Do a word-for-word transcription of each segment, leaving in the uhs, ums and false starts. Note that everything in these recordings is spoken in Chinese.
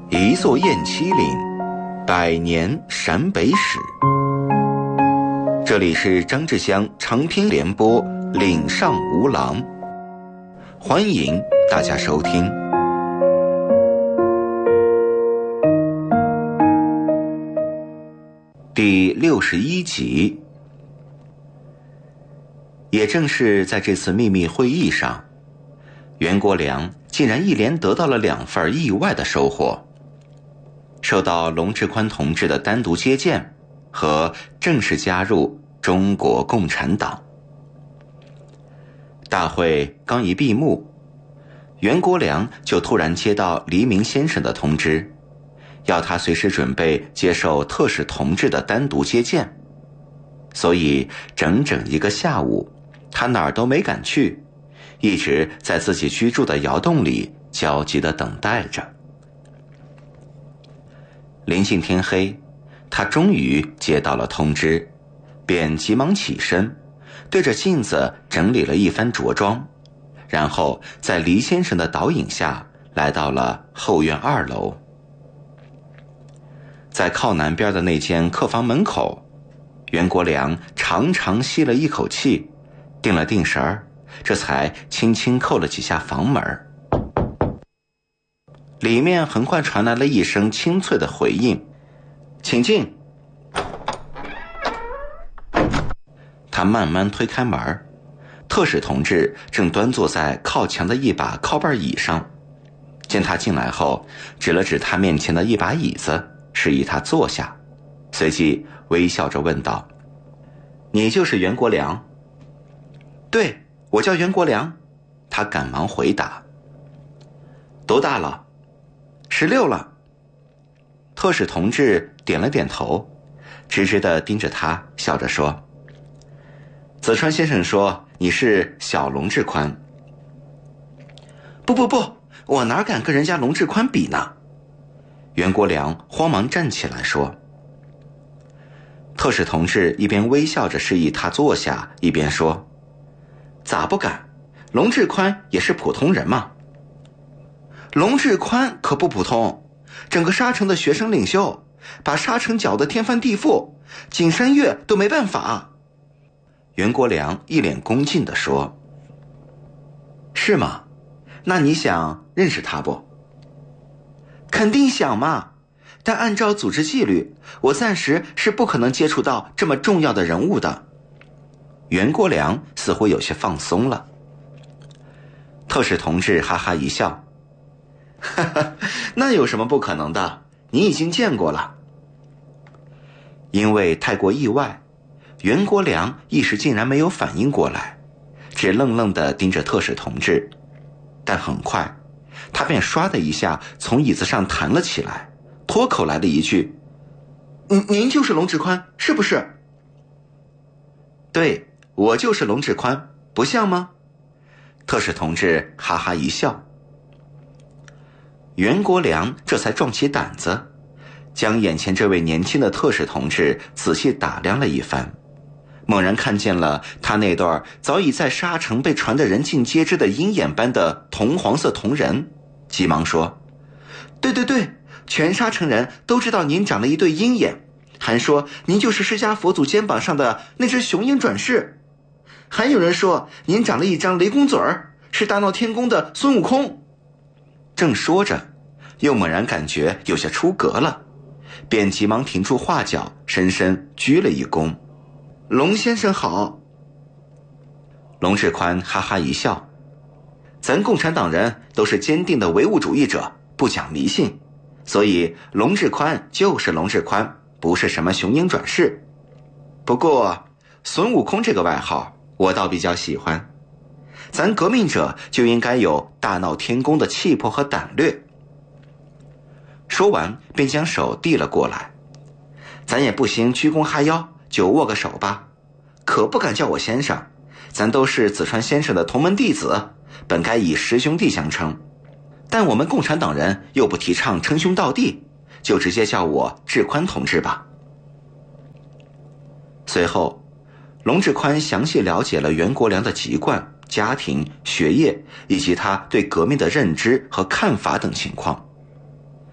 一座雁栖岭，百年陕北史。这里是张志香长篇联播《岭上无郎》，欢迎大家收听。第六十一集。也正是在这次秘密会议上，袁国良竟然一连得到了两份意外的收获，受到龙志宽同志的单独接见和正式加入中国共产党。大会刚一闭幕，袁国良就突然接到黎明先生的通知，要他随时准备接受特使同志的单独接见。所以整整一个下午，他哪儿都没敢去，一直在自己居住的窑洞里焦急地等待着。临近天黑，他终于接到了通知，便急忙起身，对着镜子整理了一番着装，然后在黎先生的导引下来到了后院二楼。在靠南边的那间客房门口，袁国良长长吸了一口气，定了定神儿，这才轻轻扣了几下房门。里面很快传来了一声清脆的回应：“请进。”他慢慢推开门，特使同志正端坐在靠墙的一把靠背椅上。见他进来后，指了指他面前的一把椅子，示意他坐下，随即微笑着问道：“你就是袁国良？”“对，我叫袁国良。”他赶忙回答。“多大了？”“十六了。”特使同志点了点头，直直地盯着他，笑着说：“子川先生说你是小龙志宽。”“不不不，我哪敢跟人家龙志宽比呢？”袁国良慌忙站起来说。特使同志一边微笑着示意他坐下，一边说：“咋不敢？龙志宽也是普通人嘛。”“龙志宽可不普通，整个沙城的学生领袖，把沙城搅得天翻地覆，景山月都没办法。”袁国良一脸恭敬地说。“是吗？那你想认识他不？”“肯定想嘛，但按照组织纪律，我暂时是不可能接触到这么重要的人物的。”袁国良似乎有些放松了。特使同志哈哈一笑：“哈哈，那有什么不可能的？你已经见过了。”因为太过意外，袁国良一时竟然没有反应过来，只愣愣地盯着特使同志。但很快他便唰的一下从椅子上弹了起来，脱口来了一句：“您您就是龙志宽，是不是？”“对，我就是龙志宽，不像吗？”特使同志哈哈一笑。袁国良这才壮起胆子，将眼前这位年轻的特使同志仔细打量了一番，猛然看见了他那段早已在沙城被传得人尽皆知的鹰眼般的铜黄色瞳仁，急忙说：“对对对，全沙城人都知道您长了一对鹰眼，还说您就是释迦佛祖肩膀上的那只雄鹰转世，还有人说您长了一张雷公嘴儿，是大闹天宫的孙悟空。”正说着，又猛然感觉有些出格了，便急忙停住画脚，深深鞠了一躬：“龙先生好。”龙志宽哈哈一笑：“咱共产党人都是坚定的唯物主义者，不讲迷信，所以龙志宽就是龙志宽，不是什么雄鹰转世。不过孙悟空这个外号我倒比较喜欢，咱革命者就应该有大闹天宫的气魄和胆略。”说完便将手递了过来：“咱也不行鞠躬哈腰，就握个手吧，可不敢叫我先生，咱都是子川先生的同门弟子，本该以师兄弟相称，但我们共产党人又不提倡称兄道弟，就直接叫我志宽同志吧。”随后龙志宽详细了解了袁国良的籍贯、家庭、学业以及他对革命的认知和看法等情况。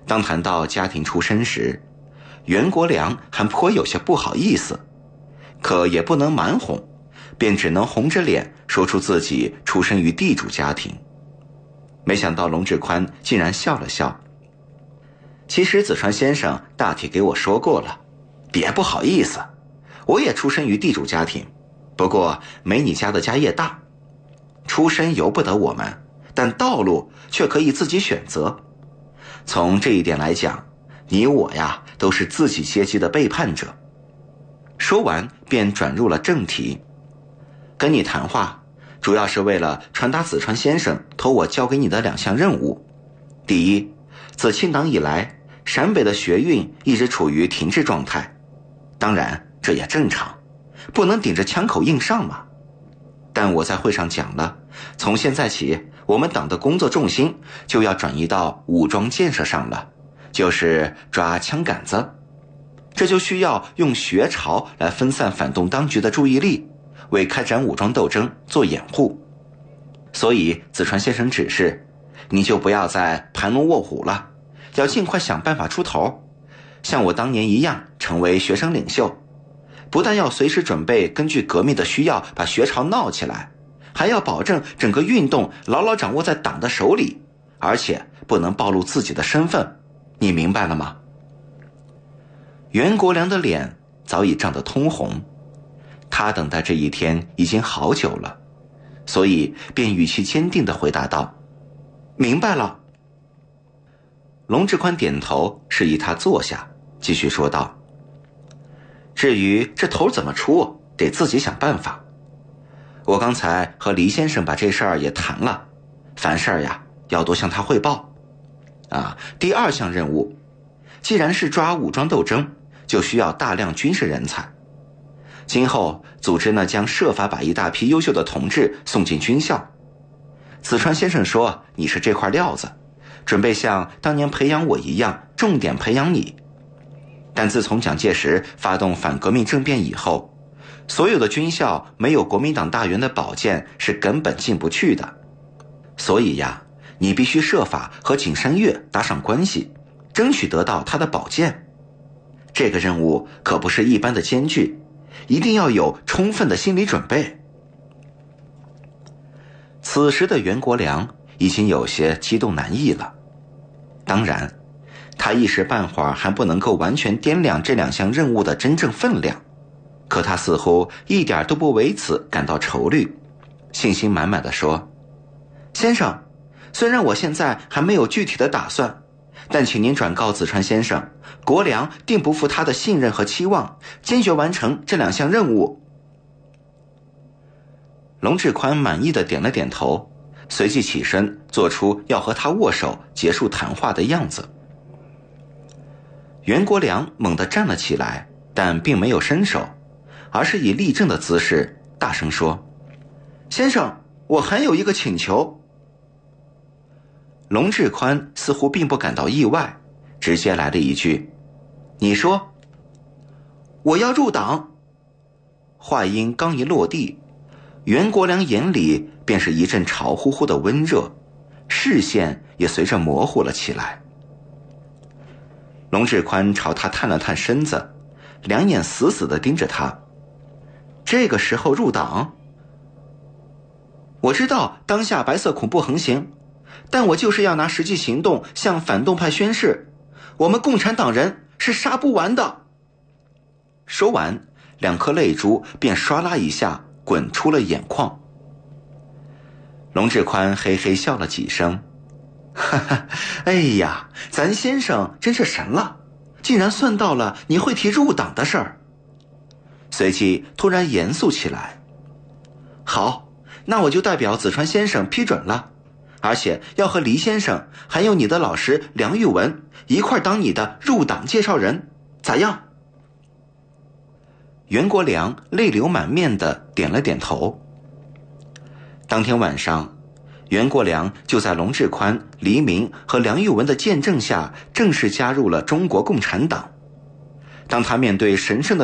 当谈到家庭出身时，袁国良还颇有些不好意思，可也不能瞒哄，便只能红着脸说出自己出生于地主家庭。没想到龙志宽竟然笑了笑。其实子川先生大体给我说过了，别不好意思，我也出身于地主家庭，不过没你家的家业大。出身由不得我们，但道路却可以自己选择。从这一点来讲，你我呀都是自己阶级的背叛者。说完便转入了正题。跟你谈话主要是为了传达子川先生托我交给你的两项任务。第一，自清党以来，陕北的学运一直处于停滞状态，当然这也正常，不能顶着枪口硬上嘛。但我在会上讲了，从现在起我们党的工作重心就要转移到武装建设上了，就是抓枪杆子。这就需要用学潮来分散反动当局的注意力，为开展武装斗争做掩护。所以子川先生指示，你就不要再盘龙卧虎了，要尽快想办法出头，像我当年一样成为学生领袖。不但要随时准备根据革命的需要把学潮闹起来，还要保证整个运动牢牢掌握在党的手里，而且不能暴露自己的身份。你明白了吗？袁国良的脸早已涨得通红，他等待这一天已经好久了，所以便语气坚定地回答道：明白了。龙志宽点头示意他坐下，继续说道：至于这头怎么出，得自己想办法。我刚才和黎先生把这事儿也谈了，凡事儿呀要多向他汇报。啊，第二项任务，既然是抓武装斗争，就需要大量军事人才。今后组织呢将设法把一大批优秀的同志送进军校。子川先生说你是这块料子，准备像当年培养我一样重点培养你。但自从蒋介石发动反革命政变以后，所有的军校没有国民党大员的保荐是根本进不去的。所以呀，你必须设法和景山岳搭上关系，争取得到他的保荐。这个任务可不是一般的艰巨，一定要有充分的心理准备。此时的袁国良已经有些激动难抑了，当然他一时半会儿还不能够完全掂量这两项任务的真正分量，可他似乎一点都不为此感到愁虑，信心满满地说：先生，虽然我现在还没有具体的打算，但请您转告子川先生，国良定不负他的信任和期望，坚决完成这两项任务。龙志宽满意的点了点头，随即起身做出要和他握手结束谈话的样子。袁国良猛地站了起来，但并没有伸手，而是以立正的姿势大声说：先生，我还有一个请求。龙志宽似乎并不感到意外，直接来了一句：你说。我要入党。话音刚一落地，袁国良眼里便是一阵潮乎乎的温热，视线也随着模糊了起来。龙志宽朝他探了探身子，两眼死死地盯着他。这个时候入党？我知道当下白色恐怖横行，但我就是要拿实际行动向反动派宣示，我们共产党人是杀不完的。说完，两颗泪珠便唰啦一下滚出了眼眶。龙志宽嘿嘿笑了几声，哈哈，哎呀，咱先生真是神了，竟然算到了你会提入党的事儿。随即突然严肃起来。好，那我就代表子川先生批准了，而且要和黎先生还有你的老师梁玉文一块当你的入党介绍人，咋样？袁国良泪流满面地点了点头。当天晚上，袁国良就在龙志宽、黎明和梁玉文的见证下正式加入了中国共产党。当他面对神圣的